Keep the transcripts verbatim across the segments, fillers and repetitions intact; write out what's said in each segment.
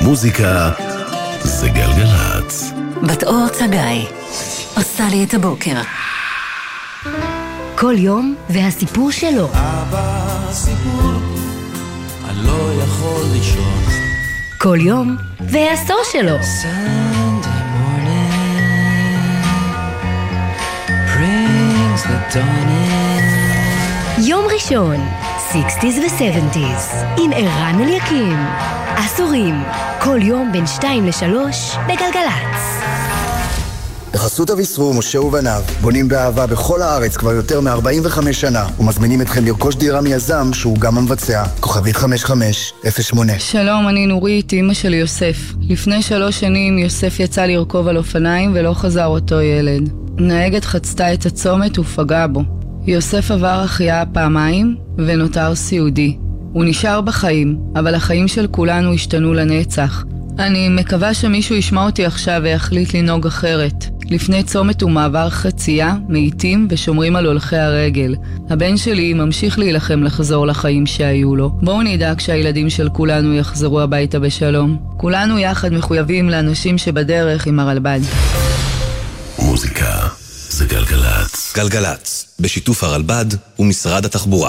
מוזיקה זה גלגלץ. בת אור צגאי עושה לי את הבוקר. כל יום והסיפור שלו. אבא סיפור, אני לא יכול לישון. כל יום והעשור שלו. Sunday morning brings the dawn in. יום ראשון, שישים ו-שבעים, עם ערן אליקים. עשורים, כל יום בין שתיים לשלוש בגלגלץ. בחסות אביסרור, משה ובניו, בונים באהבה בכל הארץ כבר יותר מ-ארבעים וחמש שנה, ומזמינים אתכם לרכוש דירה מיזם שהוא גם המבצע. כוכבית חמש חמש אפס שמונה. שלום, אני נורית, אמא שלי יוסף. לפני שלוש שנים יוסף יצא לרכוב על אופניים ולא חזר אותו ילד. נהגת חצתה את הצומת ופגעה בו. יוסף עבר החייאה פעמיים ונותר סיעודי. הוא נשאר בחיים, אבל החיים של כולנו השתנו לנצח. אני מקווה שמישהו ישמע אותי עכשיו ויחליט לנהוג אחרת. לפני צומת ומעבר חצייה, מאיטים ושומרים על הולכי הרגל. הבן שלי ממשיך להילחם לחזור לחיים שהיו לו. בואו נדאג שהילדים של כולנו יחזרו הביתה בשלום. כולנו יחד מחויבים לאנשים שבדרך עם הרלב"ד. מוזיקה זה גלגלץ. גלגלץ, בשיתוף הרלב"ד ומשרד התחבורה.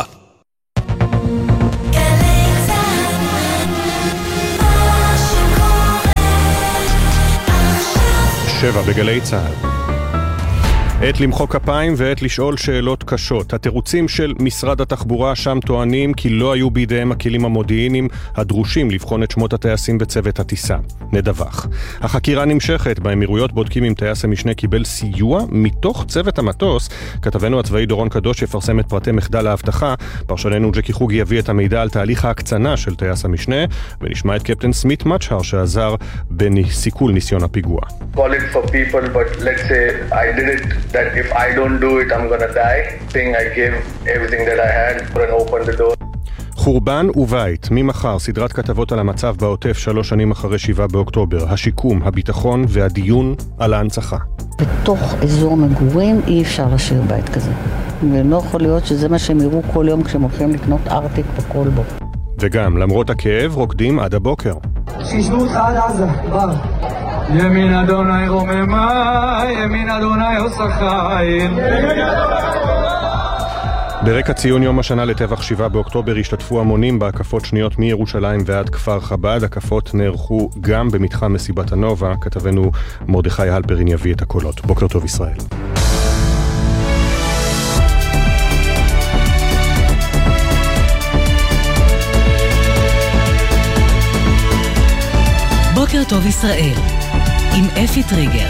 שבע בגלי צהל. עת למחוא כפיים ועת לשאול שאלות קשות. התירוצים של משרד התחבורה שם טוענים כי לא היו בידיהם הכלים המודיעיניים הדרושים לבחון את שמות הטייסים וצוות הטיסה. נדווח. החקירה נמשכת. באמירויות בודקים אם טייס המשנה קיבל סיוע מתוך צוות המטוס. כתבנו הצבאי דורון קדוש יפרסם את פרטי מחדל ההבטחה. פרשננו ג'קי חוגי יביא את המידע על תהליך ההקצנה של טייס המשנה, ונשמע את קפטן סמית מצ'הר שעזר בסיכול ניסיון הפיגוע. Call it for people, but let's say I did it. That if I don't do it, I'm gonna die. Thing I gave everything that I had and opened the door. חורבן ובית, ממחר סדרת כתבות על המצב בעוטף שלוש שנים אחרי שבעה באוקטובר, השיקום, הביטחון והדיון על ההנצחה. בתוך אזור מגורים אי אפשר לשאיר בית כזה. ולא יכול להיות שזה מה שהם יראו כל יום כשהם הולכים לקנות ארטיק בכל בו. וגם, למרות הכאב, רוקדים עד הבוקר. שישבו אותך עד עזה, בר. ימין אדוני רוממה, ימין אדוני עושה חיל. ברקע ציון יום השנה לטבח שבעה באוקטובר השתתפו המונים בהקפות שניות מירושלים ועד כפר חב"ד. הקפות נערכו גם במתחם מסיבת הנובה. כתבנו מרדכי הלפרין יביא את הקולות. בוקר טוב ישראל. בוקר טוב ישראל עם אפי טריגר.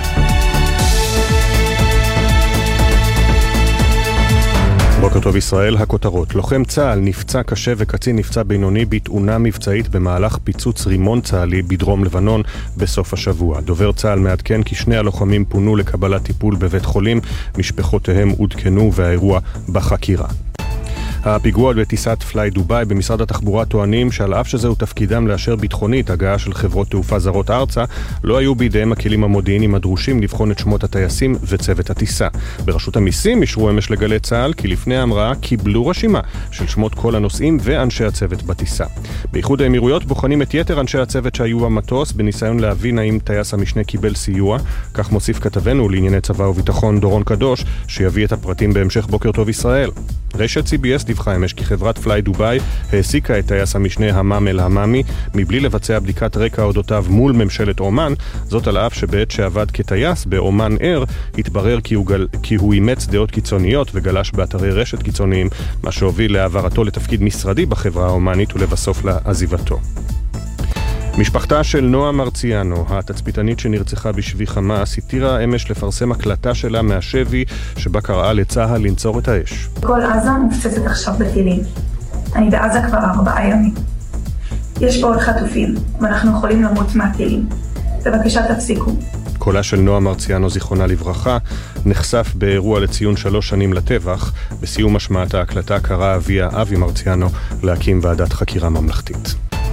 בוקר טוב ישראל, הכותרות. לוחם צה"ל נפצע קשה וקצין נפצע בינוני בתאונה מבצעית במהלך פיצוץ רימון צה"לי בדרום לבנון בסוף השבוע. דובר צה"ל מעדכן כי שני הלוחמים פונו לקבלת טיפול בבית חולים, משפחותיהם עודכנו והאירוע בחקירה. הפיגוע בטיסת פליי דוביי במשרד התחבורה טוענים שעל אף שזהו תפקידם לאשר ביטחונית הגעה של חברות תעופה זרות ארצה, לא היו בידיהם הכלים המודיעיניים הדרושים לבחון את שמות הטייסים וצוות הטיסה. ברשות המיסים אישרו אמש לגלי צה"ל כי לפני ההמראה קיבלו רשימה של שמות כל הנוסעים ואנשי הצוות בטיסה. באיחוד האמירויות בוחנים את יתר אנשי הצוות שהיו במטוס בניסיון להבין האם טייס המשנה קיבל סיוע. כך מוסיף כתבנו לענייני צבא וביטחון דורון קדוש שיביא את הפרטים בהמשך בוקר טוב ישראל. רשת סי בי אס דיווחה אמש כי חברת פליי דוביי העסיקה את טייס המשנה המאם אל המאמי מבלי לבצע בדיקת רקע אודותיו מול ממשלת אומן, זאת על אף שבעת שעבד כטייס באומן אר התברר כי הוא, גל... כי הוא אימץ דעות קיצוניות וגלש באתרי רשת קיצוניים, מה שהוביל להעברתו לתפקיד משרדי בחברה האומנית ולבסוף לעזיבתו. משפחתה של נועה מרציאנו, התצפיתנית שנרצחה בשבי חמאס, התירה אמש לפרסם הקלטה שלה מהשבי שבה קראה לצה"ל לנצור את האש. כל עזה מופצצת עכשיו בטילים. אני בעזה כבר ארבעה ימים. יש פה עוד חטופים, ואנחנו יכולים למות מהטילים. בבקשה תפסיקו. קולה של נועה מרציאנו זיכרונה לברכה נחשף באירוע לציון שלוש שנים לטבח. בסיום השמעת ההקלטה קרא אביה אבי מרציאנו להקים ועדת חקירה ממלכתית.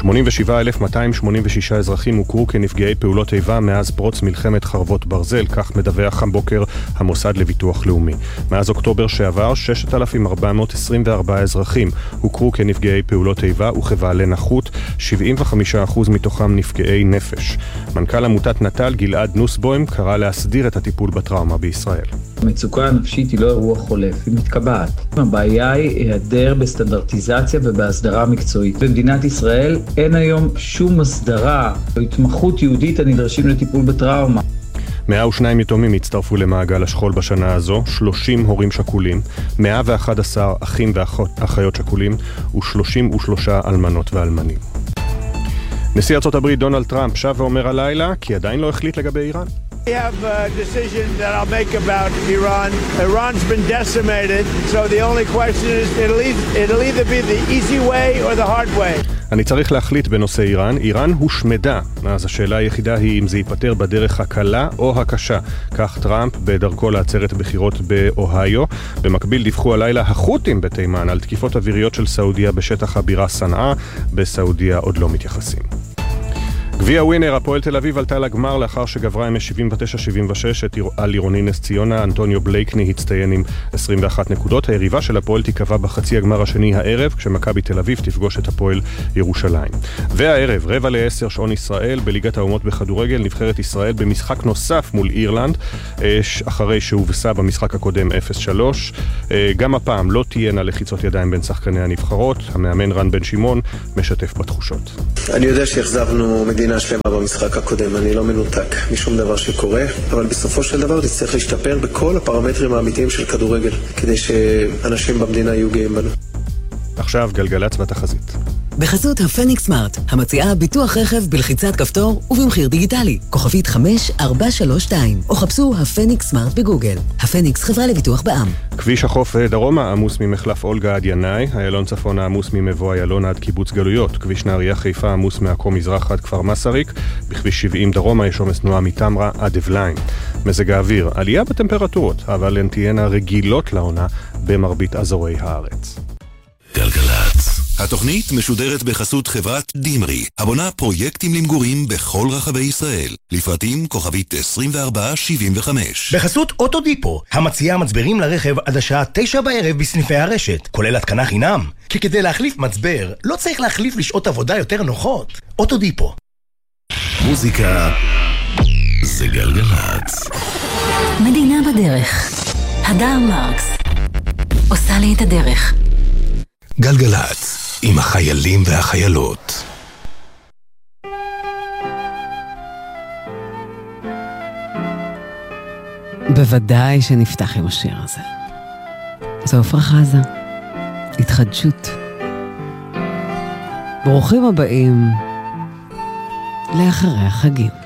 שמונים ושבעה אלף מאתיים שמונים ושישה אזרחים הוכרו כנפגעי פעולות איבה מאז פרוץ מלחמת חרבות ברזל, כך מדווח הבוקר המוסד לביטוח לאומי. מאז אוקטובר שעבר, שישת אלפים ארבע מאות עשרים וארבעה אזרחים הוכרו כנפגעי פעולות איבה וכבעלי נכות, שבעים וחמישה אחוז מתוכם נפגעי נפש. מנכ"ל עמותת נטל גלעד נוסבוים קרא להסדיר את הטיפול בטראומה בישראל. המצוקה הנפשית היא לא אירוע חולף, היא מתקבעת. הבעיה היא היעדר בסטנדרטיזציה ובהסדרה מקצועית. במדינת ישראל אין היום שום הסדרה או התמחות יהודית הנדרשים לטיפול בטראומה. מאה ושניים יתומים הצטרפו למעגל השכול בשנה הזו, שלושים הורים שכולים, מאה ואחד עשר אחים ואחיות שכולים ו-שלושים ושלושה אלמנות ואלמנים. נשיא ארצות הברית דונלד טראמפ שב ואומר הלילה כי עדיין לא החליט לגבי איראן. We have a decision that I'll make about Iran. Iran's been decimated, so the only question is it'll either, it'll either be the easy way or the hard way. אני צריך להחליט בנושא איראן. איראן הושמדה. אז השאלה היחידה היא אם זה ייפטר בדרך הקלה או הקשה. כך טראמפ בדרכו לעצרת בחירות באוהיו. במקביל דיווחו הלילה החות'ים בתימן על תקיפות אוויריות של סעודיה בשטח הבירה סנעה. בסעודיה עוד לא מתייחסים. גביע ווינר, הפועל תל אביב עלתה לגמר לאחר שגברה עם שבעים ותשע שבעים ושש על עירוני נס ציונה. אנטוניו בלייקני הצטיין עם עשרים ואחת נקודות. היריבה של הפועל תיקבע בחצי הגמר השני הערב, כשמכבי תל אביב תפגוש את הפועל ירושלים. והערב, רבע לעשר שעון ישראל, בליגת האומות בכדורגל, נבחרת ישראל במשחק נוסף מול אירלנד, אחרי שהובסה במשחק הקודם אפס שלוש. גם הפעם לא תהיינה לחיצות ידיים בין שחקני הנבחרות. המאמן רן בן שמעון משתף בתחושות. אני יודע שהחזרנו מדינה שלמה במשחק הקודם, אני לא מנותק משום דבר שקורה, אבל בסופו של דבר נצטרך להשתפר בכל הפרמטרים האמיתיים של כדורגל, כדי שאנשים במדינה יהיו גאים בנו. עכשיו גלגלצ בתחזית. בחסות הפניקס סמארט, המציעה ביטוח רכב בלחיצת כפתור ובמחיר דיגיטלי. כוכבית חמש ארבע שלוש שתיים, או חפשו הפניקס סמארט בגוגל. הפניקס חברה לביטוח בע"מ. כביש החוף דרומה עמוס ממחלף אולגה עד ינאי, איילון צפון עמוס ממבוא איילון עד קיבוץ גלויות. כביש נהריה חיפה עמוס מעכו מזרח עד כפר מסריק. בכביש שבעים דרומה יש עומס תנועה מתמרה עד אבליים. מזג האוויר, עלייה בטמפרטורות, אבל הן תהיינה רגילות לעונה במרבית אזורי הארץ. גלגלצ. התוכנית משודרת בחסות חברת דימרי, הבונה פרויקטים למגורים בכל רחבי ישראל. לפרטים כוכבית עשרים וארבע שבעים וחמש. בחסות אוטודיפו, המציעה מצברים לרכב עד השעה תשע בערב בסניפי הרשת, כולל התקנה חינם. כי כדי להחליף מצבר, לא צריך להחליף לשעות עבודה יותר נוחות. אוטודיפו. מוזיקה זה גלגלצ. מדינה בדרך. הדר מרקס עושה לי את הדרך. גלגלצ, עם החיילים והחיילות. בוודאי שנפתח עם השיר הזה. זו עפרה חזה, התחדשות. ברוכים הבאים לאחרי החגים.